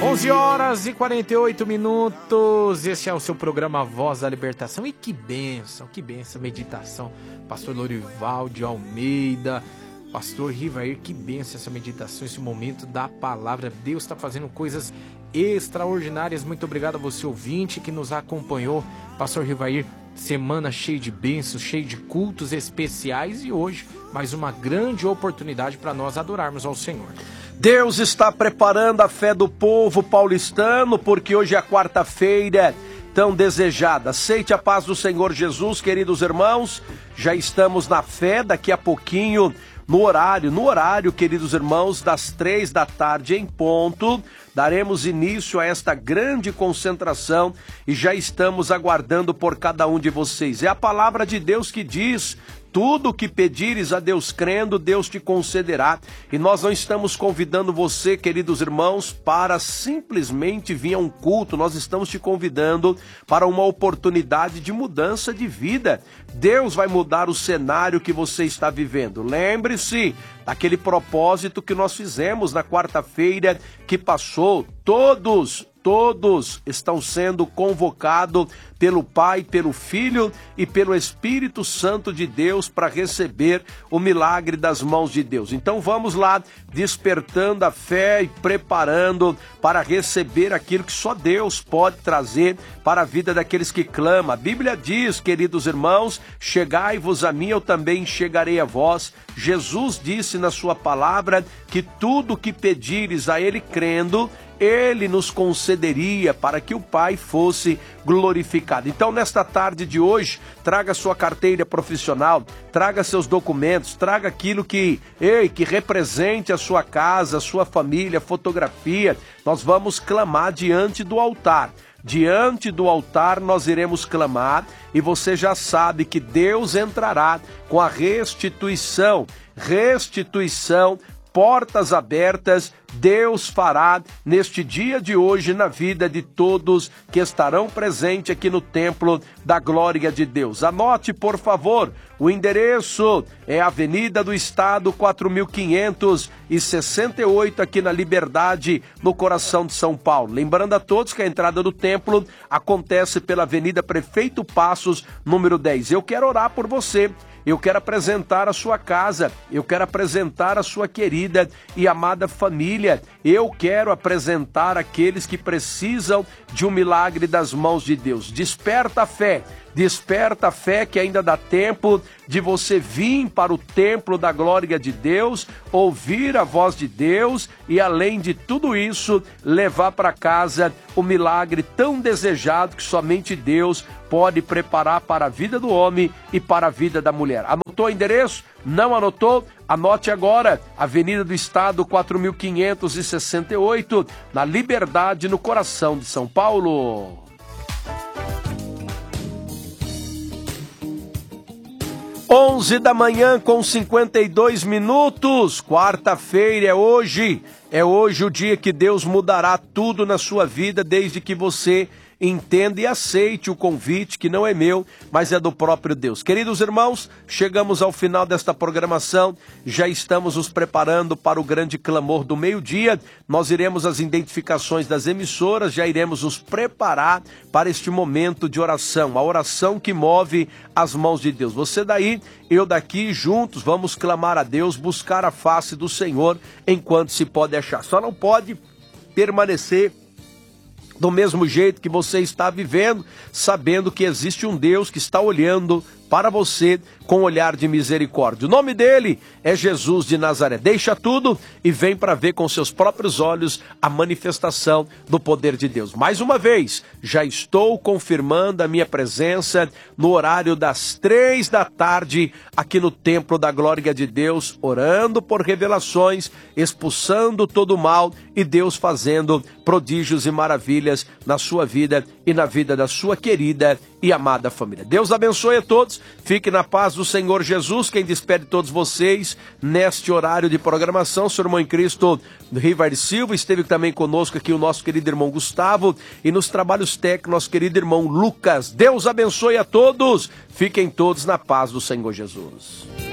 11 horas e 48 minutos, esse é o seu programa Voz da Libertação. E que bênção meditação. Pastor Lorival de Almeida, Pastor Rivair, que bênção essa meditação, esse momento da palavra. Deus está fazendo coisas extraordinárias. Muito obrigado a você, ouvinte, que nos acompanhou. Pastor Rivair, semana cheia de bênçãos, cheia de cultos especiais, e hoje mais uma grande oportunidade para nós adorarmos ao Senhor. Deus está preparando a fé do povo paulistano, porque hoje é a quarta-feira tão desejada. Aceite a paz do Senhor Jesus, queridos irmãos. Já estamos na fé, daqui a pouquinho, no horário, queridos irmãos, das 3 da tarde em ponto, daremos início a esta grande concentração e já estamos aguardando por cada um de vocês. É a palavra de Deus que diz: tudo o que pedires a Deus crendo, Deus te concederá. E nós não estamos convidando você, queridos irmãos, para simplesmente vir a um culto. Nós estamos te convidando para uma oportunidade de mudança de vida. Deus vai mudar o cenário que você está vivendo. Lembre-se daquele propósito que nós fizemos na quarta-feira que passou. Todos estão sendo convocados pelo Pai, pelo Filho e pelo Espírito Santo de Deus para receber o milagre das mãos de Deus. Então vamos lá, despertando a fé e preparando para receber aquilo que só Deus pode trazer para a vida daqueles que clamam. A Bíblia diz, queridos irmãos, chegai-vos a mim, eu também chegarei a vós. Jesus disse na sua palavra que tudo que pedires a Ele crendo, Ele nos concederia para que o Pai fosse glorificado. Então, nesta tarde de hoje, traga sua carteira profissional, traga seus documentos, traga aquilo que represente a sua casa, a sua família, fotografia. Nós vamos clamar diante do altar. Diante do altar nós iremos clamar e você já sabe que Deus entrará com a restituição, portas abertas. Deus fará neste dia de hoje na vida de todos que estarão presentes aqui no templo da glória de Deus. Anote, por favor, o endereço é Avenida do Estado 4568, aqui na Liberdade, no coração de São Paulo. Lembrando a todos que a entrada do templo acontece pela Avenida Prefeito Passos, número 10. Eu quero orar por você. Eu quero apresentar a sua casa, eu quero apresentar a sua querida e amada família, eu quero apresentar aqueles que precisam de um milagre das mãos de Deus. Desperta a fé que ainda dá tempo de você vir para o templo da glória de Deus, ouvir a voz de Deus e, além de tudo isso, levar para casa o milagre tão desejado que somente Deus pode preparar para a vida do homem e para a vida da mulher. Anotou o endereço? Não anotou? Anote agora, Avenida do Estado 4568, na Liberdade, no coração de São Paulo. 11 da manhã com 52 minutos, quarta-feira é hoje o dia que Deus mudará tudo na sua vida, desde que você entenda e aceite o convite, que não é meu, mas é do próprio Deus. Queridos irmãos, chegamos ao final desta programação, já estamos nos preparando para o grande clamor do meio-dia. Nós iremos às identificações das emissoras, já iremos nos preparar para este momento de oração, a oração que move as mãos de Deus. Você daí, eu daqui, juntos vamos clamar a Deus, buscar a face do Senhor enquanto se pode achar. Só não pode permanecer do mesmo jeito que você está vivendo, sabendo que existe um Deus que está olhando para você com um olhar de misericórdia. O nome dele é Jesus de Nazaré. Deixa tudo e vem para ver com seus próprios olhos a manifestação do poder de Deus. Mais uma vez, já estou confirmando a minha presença no horário das 3 da tarde aqui no Templo da Glória de Deus, orando por revelações, expulsando todo o mal e Deus fazendo prodígios e maravilhas na sua vida e na vida da sua querida e amada família. Deus abençoe a todos, fique na paz do Senhor Jesus. Quem despede todos vocês neste horário de programação, seu irmão em Cristo, Rivair Silva, esteve também conosco aqui o nosso querido irmão Gustavo, e nos trabalhos técnicos, nosso querido irmão Lucas. Deus abençoe a todos, fiquem todos na paz do Senhor Jesus.